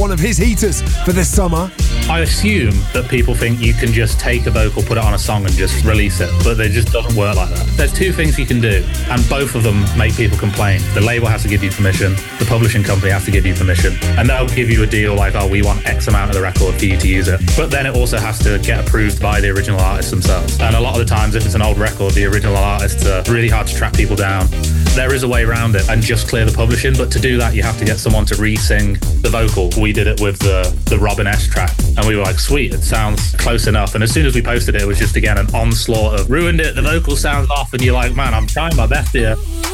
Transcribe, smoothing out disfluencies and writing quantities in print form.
one of his heaters for this summer. I assume that people think you can just take a vocal, put it on a song and just release it, but it just doesn't work like that. There's two things you can do, and both of them make people complain. The label has to give you permission, the publishing company has to give you permission, and they'll give you a deal like, oh, we want X amount of the record for you to use it. But then it also has to get approved by the original artists themselves. And a lot of the times, if it's an old record, the original artists are really hard to track people down. There is a way around it and just clear the publishing, but to do that, you have to get someone to re-sing the vocal. We did it with the Robin S track, and we were like, sweet, it sounds close enough. And as soon as we posted it, it was just, again, an onslaught of ruined it, the vocal sounds off, and you're like, man, I'm trying my best here.